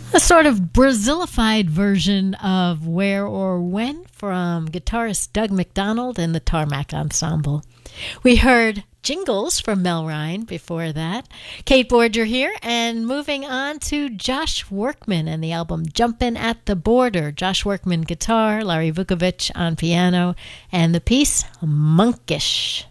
A sort of Brazilified version of Where or When from guitarist Doug McDonald and the Tarmac Ensemble. We heard Jingles from Mel Ryan before that. Kate Borger here, and moving on to Josh Workman and the album Jumpin' at the Border. Josh Workman guitar, Larry Vukovic on piano, and the piece Monkish.